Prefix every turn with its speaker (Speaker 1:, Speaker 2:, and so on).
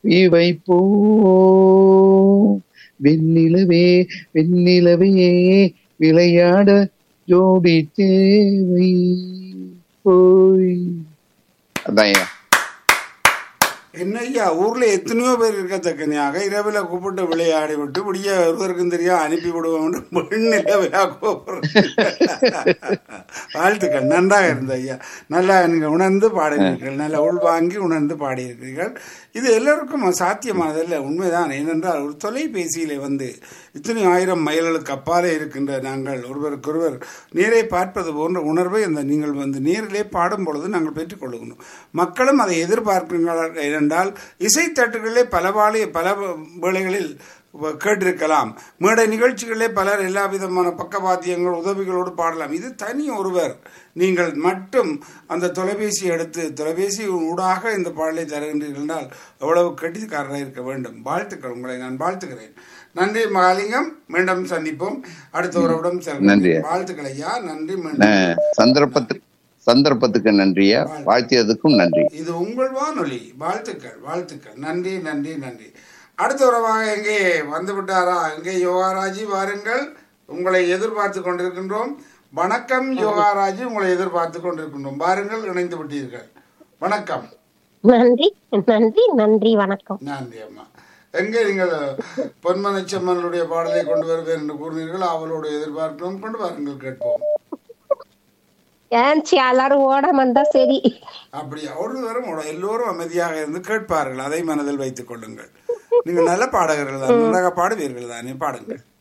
Speaker 1: வைப்போ வெண்ணிலவே வெண்ணிலவே விளையாட ஜோடி தேவை போய். அதான்
Speaker 2: என்னய்யா ஊர்ல எத்தனையோ பேர் இருக்கத்தக்கனையாக இரவுல கூப்பிட்டு விளையாடி விட்டு விடிய ஒருவருக்கும் தெரியா அனுப்பி விடுவோம். வாழ்த்துக்கள், நன்றாக இருந்த ஐயா. நல்லா நீங்கள் உணர்ந்து பாடுகிறீர்கள், நல்லா உள்வாங்கி உணர்ந்து பாடியிருக்கிறீர்கள். இது எல்லோருக்கும் சாத்தியமானதில்லை, உண்மைதான். ஏனென்றால் ஒரு தொலைபேசியிலே வந்து இத்தனை ஆயிரம் மைல்களுக்கு அப்பாலே இருக்கின்ற நாங்கள் ஒருவருக்கொருவர் நேரே பார்ப்பது போன்ற உணர்வை அந்த நீங்கள் வந்து நேரிலே பாடும் பொழுது நாங்கள் பெற்றுக்கொள்ளணும். மக்களும் அதை எதிர்பார்க்கிறார்கள். ஏனென்றால் இசைத்தட்டுகளே பல வேளைகளில் கேட்டிருக்கலாம். மேடை நிகழ்ச்சிகளே பலர் எல்லா விதமான பக்கவாத்தியங்கள் உதவிகளோடு பாடலாம். இது தனி ஒருவர். நீங்கள் மட்டும் அந்த தொலைபேசியை எடுத்து தொலைபேசி ஊடாக இந்த பாடலை தருகின்றீர்கள் என்றால் எவ்வளவு கட்டிக்காரராக இருக்க வேண்டும். வாழ்த்துக்கள், உங்களை நான் வாழ்த்துக்கிறேன். நன்றி மகாலிங்கம், மீண்டும் சந்திப்போம். அடுத்த உறவுடன்
Speaker 1: நன்றி.
Speaker 2: வாழ்த்துக்கள் ஐயா, நன்றி.
Speaker 1: சந்தர்ப்பத்துக்கு நன்றியா, வாழ்த்தியதுக்கும் நன்றி.
Speaker 2: இது உங்கள் வானொலி. வாழ்த்துக்கள், வாழ்த்துக்கள், நன்றி நன்றி நன்றி. அடுத்த உறவாக எங்கே வந்து விட்டாரா? எங்கே யோகாராஜி, வாருங்கள், உங்களை எதிர்பார்த்து கொண்டிருக்கின்றோம். வணக்கம் யோகாராஜி, உங்களை எதிர்பார்த்து கொண்டிருக்கின்றோம். வாருங்கள், இணைந்து விட்டீர்கள். வணக்கம்.
Speaker 3: நன்றி நன்றி நன்றி, வணக்கம்.
Speaker 2: நன்றி அம்மா. எங்கே நீங்கள் பொன்மனச்சம்மனுடைய பாடலை கொண்டு வருவேன் என்று கூறினீர்கள். அவளோடு எதிர்பார்க்கிறோம், கொண்டு வாருங்கள், கேட்போம்.
Speaker 3: எல்லாரும் ஓட வந்தா சரி.
Speaker 2: அப்படியா? ஒருவரும் எல்லோரும் அமைதியாக இருந்து கேட்பார்கள், அதை மனதில் வைத்துக் கொள்ளுங்கள். நீங்கள் நல்ல பாடகர்கள் தான், நன்றாக பாடுவீர்கள் தானே, பாடுங்கள்.